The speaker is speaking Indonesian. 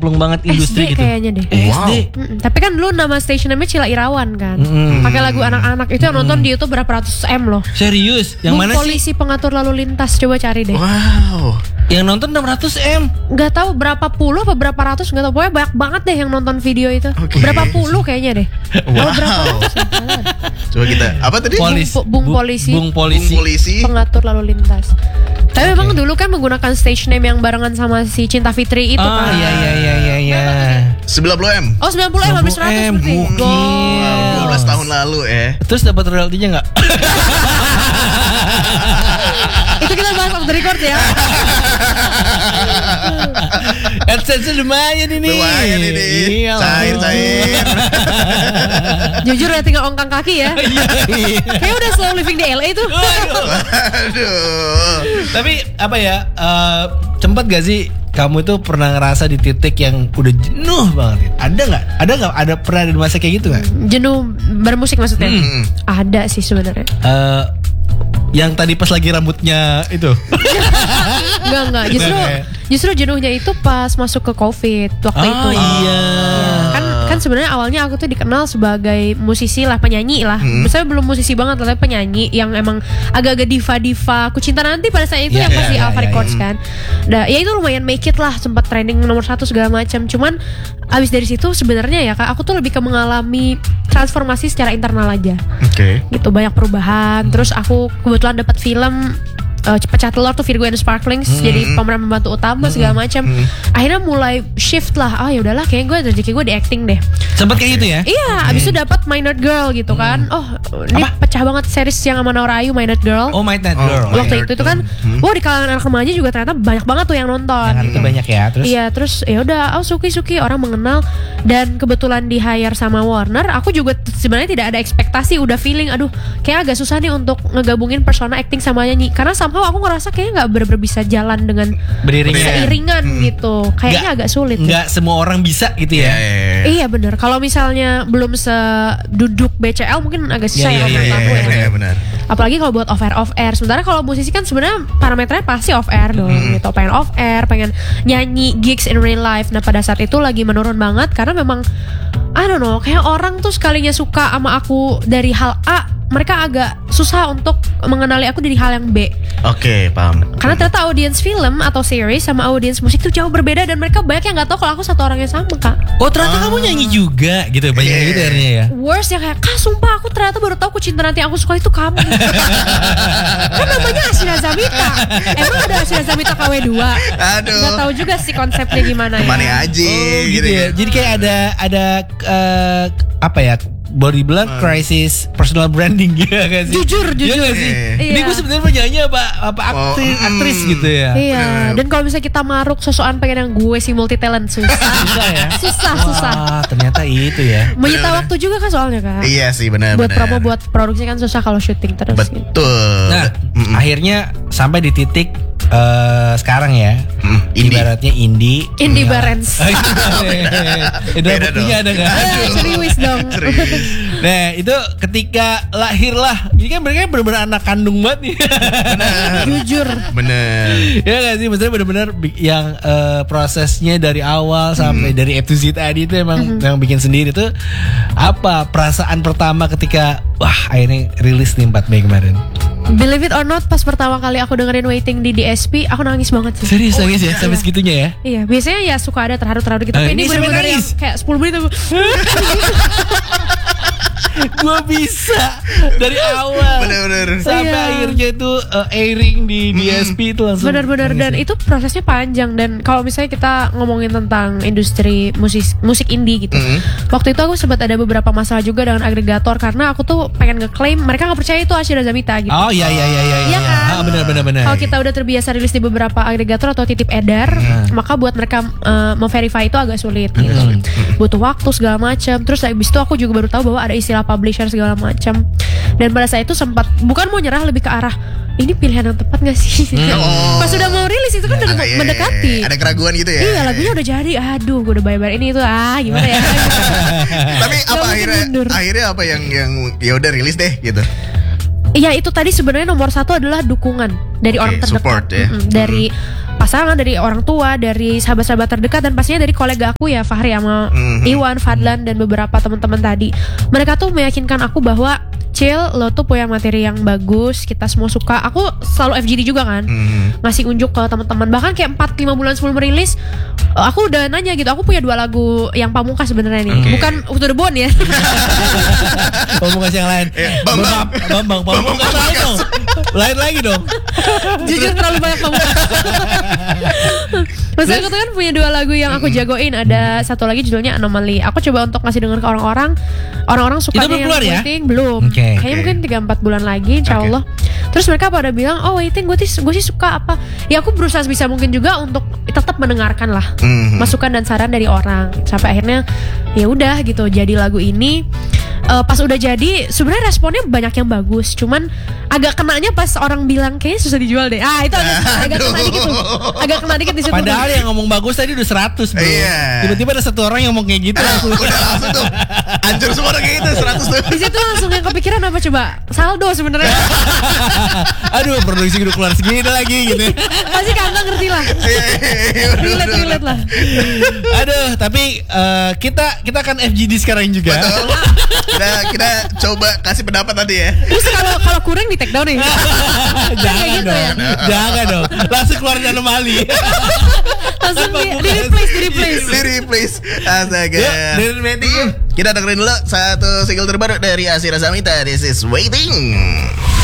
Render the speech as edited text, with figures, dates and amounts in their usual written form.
nyemplung banget industri SD gitu. kayaknya deh. SD. Tapi kan dulu nama station namanya Cila Irawan kan. Pakai lagu anak-anak itu yang nonton di YouTube berapa ratus M loh. Serius? Yang Bung mana polisi pengatur lalu lintas, coba cari deh. Wow. Yang nonton 600M. Gak tahu berapa puluh apa berapa ratus, gak tahu, pokoknya banyak banget deh yang nonton video itu. Oke. Berapa puluh kayaknya deh. Wow. Oh, berapa ratus ya? Coba kita apa tadi? Bung polisi. Bung polisi. Bung polisi. Pengatur lalu lintas. Tapi memang dulu kan menggunakan stage name yang barengan sama si Cinta Fitri itu kan. Iya. 90M. Oh 90 M habis 100 berarti. Gokil. 12 tahun lalu Terus dapat royaltinya nggak? Itu kita bahas off the record ya. AdSense lumayan ini. Iya. Cair. Jujur ya tinggal ongkang kaki ya. Kayaknya udah slow living di LA tuh. Aduh. Tapi apa ya? Sempet gak sih kamu itu pernah ngerasa di titik yang udah jenuh banget? Ada nggak? Ada pernah di masa kayak gitu nggak? Jenuh bermusik maksudnya? Ada sih sebenarnya. Yang tadi pas lagi rambutnya itu. Enggak. Justru jenuhnya itu pas masuk ke COVID waktu itu. Iya. Kan sebenarnya awalnya aku tuh dikenal sebagai musisi lah, penyanyi lah. Saya belum musisi banget, tapi penyanyi yang emang agak-agak diva-diva. Ku Cinta Nanti pada saat itu yang pasti Alpha Records kan. Nah, ya itu lumayan make it lah, sempat trending nomor 1 segala macam. Cuman abis dari situ sebenarnya ya Kak, aku tuh lebih ke mengalami transformasi secara internal aja. Oke. Gitu, banyak perubahan. Terus aku kebetulan dapat film Pecah Telur tuh, Virgo and the Sparklings, jadi pemeran pembantu utama segala macam. Akhirnya mulai shift lah. Ya udahlah, kayaknya gue rezeki gue di acting deh. Sempet kayak gitu ya? Iya, abis itu dapat My Nerd Girl gitu kan. Oh, ini pecah banget series yang sama Nora Ayu, My Nerd Girl. Oh, My Nerd Girl. Waktu itu kan, wah di kalangan anak remaja juga ternyata banyak banget tuh yang nonton. Yang itu banyak ya. Terus? Iya, terus ya udah, suki orang mengenal, dan kebetulan di hire sama Warner. Aku juga sebenarnya tidak ada ekspektasi, udah feeling, aduh, kayak agak susah nih untuk ngegabungin persona acting sama nyanyi. Karena somehow aku ngerasa kayaknya nggak bener-bener bisa jalan dengan seiringan gitu. Kayaknya agak sulit. Nggak semua orang bisa gitu ya. Iya bener. Kalau misalnya belum seduduk BCL mungkin agak susah ya menurut aku ya. Benar. Apalagi kalau buat off air. Sementara kalau musisi kan sebenarnya parameternya pasti off air dong gitu. Pengen off air, pengen nyanyi gigs in real life. Nah pada saat itu lagi menurun banget karena memang I don't know, kayak orang tuh sekalinya suka sama aku dari hal A, mereka agak susah untuk mengenali aku dari hal yang B. Oke, paham. Karena ternyata audiens film atau series sama audiens musik tuh jauh berbeda, dan mereka banyak yang nggak tahu kalau aku satu orang yang sama Kak. Oh ternyata kamu nyanyi juga gitu, banyak gitu akhirnya ya. Worst yang kayak, Kak sumpah aku ternyata baru tahu Ku Cinta Nanti yang aku suka itu kamu. Kan namanya Asyira Zamita. Emang ada Asyira Zamita KW2? Aduh. Gak tahu juga sih konsepnya gimana ya. Kemana aja gitu ya. Jadi kayak ada apa ya? Boleh dibilang crisis personal branding gitu kan sih. Jujur Iya gak sih? Iya. Ini gue sebenarnya penyanyi apa aktris gitu ya. Iya. Dan kalau misalnya kita maruk sosokan pengen yang gue sih multi talent, susah. Susah ya. Susah. Wah, ternyata itu ya. Menyita waktu juga kan soalnya Kak. Iya sih, benar. Buat promo, buat produksi kan susah kalau syuting terus. Betul. Nah, akhirnya sampai di titik sekarang ya. Ibaratnya indie Barens. Itu buktinya ada nggak? Serius dong. Nah itu ketika lahirlah, ini kan mereka benar-benar anak kandung banget nih. Jujur. Bener. Ya nggak sih, maksudnya benar-benar yang prosesnya dari awal sampai dari A to Z tadi itu emang yang bikin sendiri tuh. Apa perasaan pertama ketika akhirnya rilis nih 4 Mei kemarin? Believe it or not, pas pertama kali aku dengerin Waiting di DSP, aku nangis banget sih. Serius nangis ya? Sampai segitunya ya? Iya, biasanya ya suka ada terharu-terharu gitu. Tapi ini bener-bener yang kayak 10 menit aku gue bisa dari awal bener-bener sampai akhirnya itu airing di DSP itu langsung bener-bener. Dan itu prosesnya panjang. Dan kalau misalnya kita ngomongin tentang industri musik indie gitu, waktu itu aku sempat ada beberapa masalah juga dengan agregator, karena aku tuh pengen ngeklaim mereka nggak percaya itu Asyira Zamita gitu. Oh iya Iya kan? Benar. Kalau kita udah terbiasa rilis di beberapa agregator atau titip edar, maka buat mereka memverify itu agak sulit gitu. Butuh waktu segala macam. Terus habis itu aku juga baru tahu bahwa ada istilah publisher segala macam. Dan pada saat itu sempat bukan mau nyerah, lebih ke arah ini pilihan yang tepat gak sih? Pas udah mau rilis itu kan udah mendekati. Ada keraguan gitu ya? Iya, lagunya udah jadi. Aduh, gue udah bayar ini itu gimana ya? Tapi apa akhirnya apa yang ya udah rilis deh gitu? Iya, itu tadi sebenarnya nomor 1 adalah dukungan dari orang terdekat. Support ya. Dari pasangan, dari orang tua, dari sahabat-sahabat terdekat, dan pastinya dari kolega aku ya, Fahri sama Iwan, Fadlan, dan beberapa teman-teman tadi. Mereka tuh meyakinkan aku bahwa Cil, lo tuh punya materi yang bagus, kita semua suka. Aku selalu FGD juga kan, ngasih unjuk ke teman-teman. Bahkan kayak 4-5 bulan sebelum rilis, aku udah nanya gitu. Aku punya 2 lagu yang pamungkas sebenarnya nih, bukan To The Bone ya. Pamungkas yang lain. Bambang Pamungkas lain dong. Lain lagi dong. Jujur terlalu banyak pamungkas. Maksudnya aku tuh kan punya 2 lagu yang aku jagoin. Ada satu lagi judulnya Anomaly. Aku coba untuk ngasih denger ke orang-orang. Orang-orang sukanya itu belum yang keluar ya? Waiting. Belum. Kayaknya mungkin 3-4 bulan lagi, insya Allah. Terus mereka pada bilang, oh Waiting gue sih suka apa. Ya aku berusaha sebisa mungkin juga untuk tetap mendengarkan lah masukan dan saran dari orang. Sampai akhirnya ya udah gitu jadi lagu ini. Pas udah jadi sebenarnya responnya banyak yang bagus, cuman agak kenanya pas orang bilang kayaknya susah dijual deh. Itu agak kena dikit tuh. Agak kena dikit di situ. Padahal yang ngomong bagus tadi udah 100 bro. Tiba-tiba ada satu orang yang ngomong kayak gitu langsung. Udah langsung tuh hancur semua kayak gitu 100 tuh. Di situ langsung yang kepikiran apa coba? Saldo sebenarnya. Aduh, produksi udah keluar segini lagi gitu. Pasti Kanta ngerti lah. Relate lah. Aduh, tapi kita akan FGD sekarang juga. Betul. Kita coba kasih pendapat tadi ya. Terus kalau kurang di take down nih. Jangan gitu dong. Ya? Jangan dong. Langsung keluar dari Anomali. Langsung di replace. Astaga. Kita dengerin dulu satu single terbaru dari Asira Samita. This is Waiting.